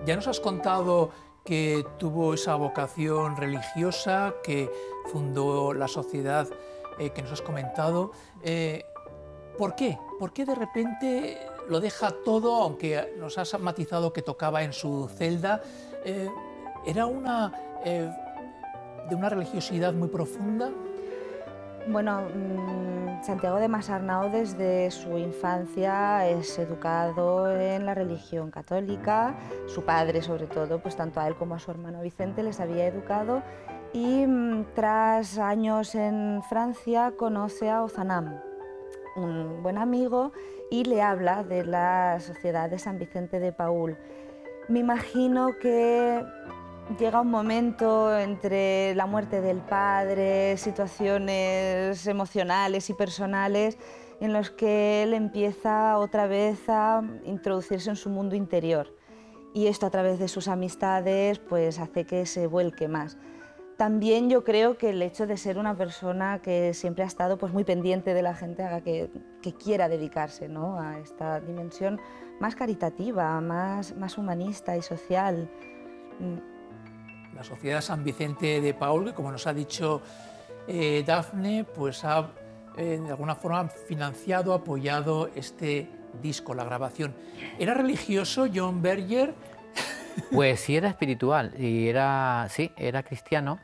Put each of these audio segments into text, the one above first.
Ya nos has contado que tuvo esa vocación religiosa, que fundó la sociedad que nos has comentado. ¿Por qué? ¿Por qué de repente lo deja todo, aunque nos has matizado que tocaba en su celda? ¿Era de una religiosidad muy profunda? Bueno, Santiago de Masarnau desde su infancia es educado en la religión católica. Su padre, sobre todo, pues tanto a él como a su hermano Vicente les había educado, y tras años en Francia conoce a Ozanam, un buen amigo, y le habla de la Sociedad de San Vicente de Paúl. Me imagino que llega un momento entre la muerte del padre, situaciones emocionales y personales, en los que él empieza otra vez a introducirse en su mundo interior. Y esto, a través de sus amistades, pues hace que se vuelque más. También yo creo que el hecho de ser una persona que siempre ha estado pues muy pendiente de la gente haga que quiera dedicarse, ¿no?, a esta dimensión más caritativa, más humanista y social. La Sociedad San Vicente de Paúl, que como nos ha dicho Dafne, pues ha de alguna forma financiado, apoyado este disco, la grabación. ¿Era religioso John Berger? Pues sí, era espiritual y era cristiano.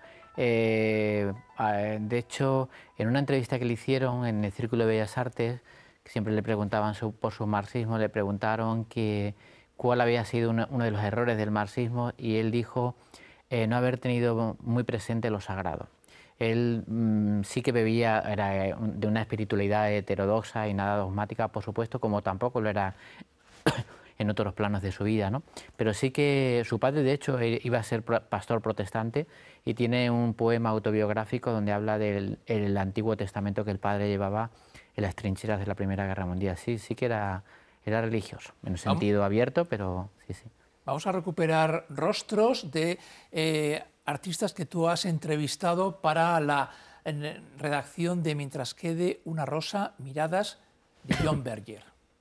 De hecho, en una entrevista que le hicieron en el Círculo de Bellas Artes, que siempre le preguntaban por su marxismo, le preguntaron cuál había sido uno de los errores del marxismo, y él dijo no haber tenido muy presente lo sagrado. Él sí que bebía, era de una espiritualidad heterodoxa y nada dogmática, por supuesto, como tampoco lo era en otros planos de su vida, ¿no? Pero sí que su padre, de hecho, iba a ser pastor protestante, y tiene un poema autobiográfico donde habla del Antiguo Testamento que el padre llevaba en las trincheras de la Primera Guerra Mundial. Sí que era religioso, en un sentido abierto, pero sí. Vamos a recuperar rostros de artistas que tú has entrevistado para la redacción de Mientras quede una rosa, miradas de John Berger.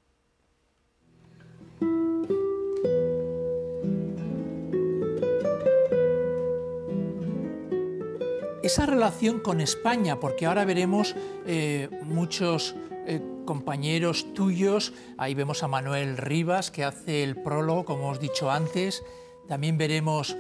Esa relación con España, porque ahora veremos muchos compañeros tuyos, ahí vemos a Manuel Rivas, que hace el prólogo, como os he dicho antes, también veremos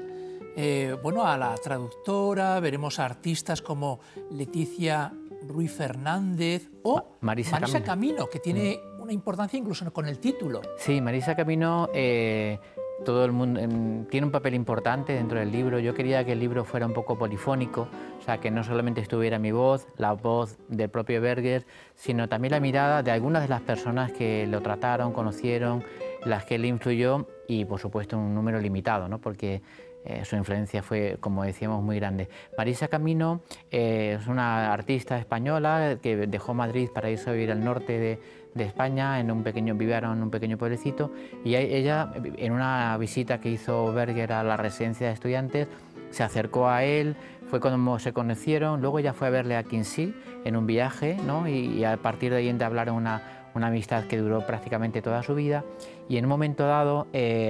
a la traductora, veremos a artistas como Leticia Ruiz Fernández o Marisa Camino, que tiene una importancia incluso con el título. Sí, Marisa Camino, todo el mundo tiene un papel importante dentro del libro. Yo quería que el libro fuera un poco polifónico, o sea, que no solamente estuviera mi voz, la voz del propio Berger, sino también la mirada de algunas de las personas que lo trataron, conocieron, las que él influyó, y por supuesto un número limitado, ¿no?, porque su influencia fue, como decíamos, muy grande. Marisa Camino es una artista española que dejó Madrid para irse a vivir al norte de España, vivían en un pequeño pueblecito, y ella, en una visita que hizo Berger a la residencia de estudiantes, se acercó a él, fue cuando se conocieron. Luego ella fue a verle a Quincy en un viaje, ¿no?, y a partir de ahí entablaron una amistad que duró prácticamente toda su vida. Y en un momento dado,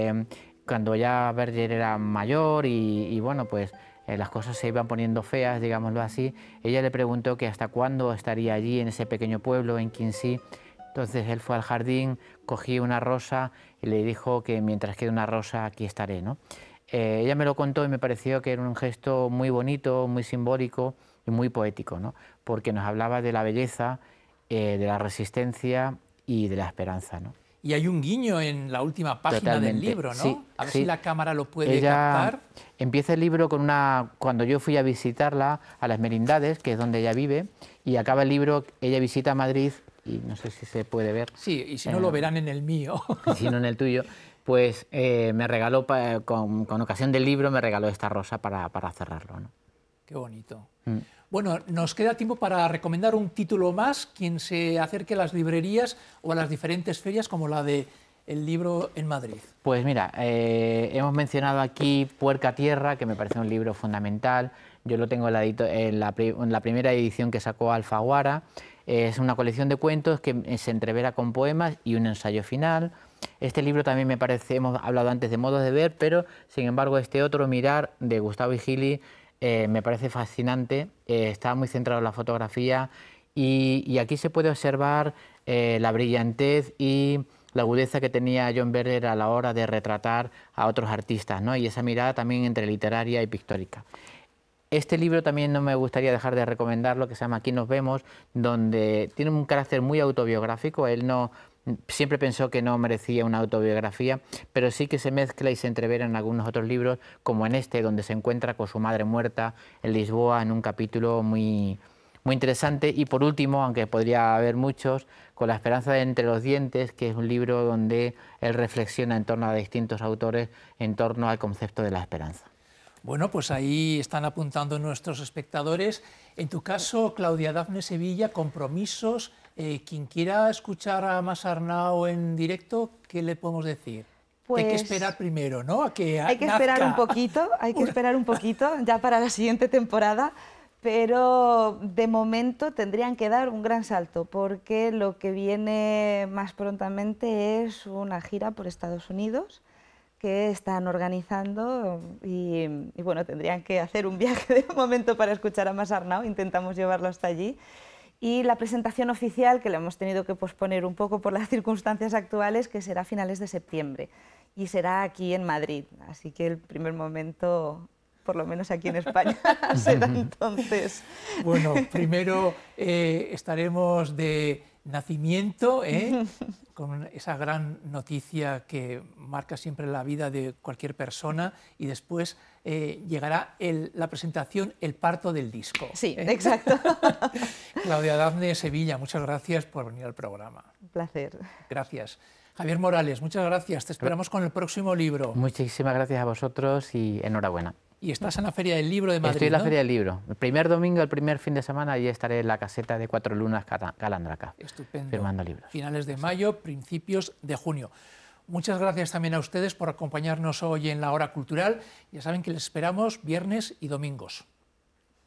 cuando ya Berger era mayor y bueno, pues las cosas se iban poniendo feas, digámoslo así, ella le preguntó que hasta cuándo estaría allí en ese pequeño pueblo, en Quincy. Entonces él fue al jardín, cogió una rosa y le dijo que mientras quede una rosa aquí estaré, ¿no? Ella me lo contó y me pareció que era un gesto muy bonito, muy simbólico y muy poético, ¿no?, porque nos hablaba de la belleza, de la resistencia y de la esperanza, ¿no? Y hay un guiño en la última página del libro, ¿no? Sí, a ver si la cámara lo puede Ella captar. Empieza el libro con cuando yo fui a visitarla a Las Merindades, que es donde ella vive, y acaba el libro, ella visita Madrid, y no sé si se puede ver. Sí, y si no lo verán en el mío. Y si no en el tuyo, pues me regaló, con ocasión del libro, me regaló esta rosa para cerrarlo, ¿no? Qué bonito. Bueno, nos queda tiempo para recomendar un título más, quien se acerque a las librerías o a las diferentes ferias, como la de El Libro en Madrid. Pues mira, hemos mencionado aquí Puerca Tierra, que me parece un libro fundamental. Yo lo tengo en la primera edición que sacó Alfaguara. Es una colección de cuentos que se entrevera con poemas y un ensayo final. Este libro también me parece, hemos hablado antes de modos de ver, pero sin embargo este otro, Mirar, de Gustavo Gili, me parece fascinante, está muy centrado en la fotografía y aquí se puede observar la brillantez y la agudeza que tenía John Berger a la hora de retratar a otros artistas, ¿no? Y esa mirada también entre literaria y pictórica. Este libro también no me gustaría dejar de recomendarlo, que se llama Aquí nos vemos, donde tiene un carácter muy autobiográfico. Él no, siempre pensó que no merecía una autobiografía, pero sí que se mezcla y se entrevera en algunos otros libros, como en este, donde se encuentra con su madre muerta en Lisboa, en un capítulo muy interesante. Y por último, aunque podría haber muchos, Con la esperanza de entre los dientes, que es un libro donde él reflexiona en torno a distintos autores, en torno al concepto de la esperanza. Bueno, pues ahí están apuntando nuestros espectadores. En tu caso, Claudia Dafne Sevilla, compromisos. Quien quiera escuchar a Masarnau en directo, ¿qué le podemos decir? Pues, hay que esperar primero, ¿no? A que hay que esperar un poquito, ya para la siguiente temporada, pero de momento tendrían que dar un gran salto, porque lo que viene más prontamente es una gira por Estados Unidos, que están organizando y bueno, tendrían que hacer un viaje de momento para escuchar a Masarnau, intentamos llevarlo hasta allí. Y la presentación oficial, que la hemos tenido que posponer un poco por las circunstancias actuales, que será a finales de septiembre y será aquí en Madrid, así que el primer momento, por lo menos aquí en España, será entonces. Bueno, primero estaremos de nacimiento, con esa gran noticia que marca siempre la vida de cualquier persona, y después llegará la presentación, el parto del disco. Sí, exacto. Claudia Dafne Sevilla, muchas gracias por venir al programa. Un placer. Gracias. Javier Morales, muchas gracias. Te esperamos con el próximo libro. Muchísimas gracias a vosotros y enhorabuena. Y estás en la Feria del Libro de Madrid, Estoy en la ¿no? Feria del Libro. El primer domingo, el primer fin de semana, allí estaré en la caseta de Cuatro Lunas, Calandraca. Estupendo. Firmando libros. Finales de mayo, principios de junio. Muchas gracias también a ustedes por acompañarnos hoy en la Hora Cultural. Ya saben que les esperamos viernes y domingos.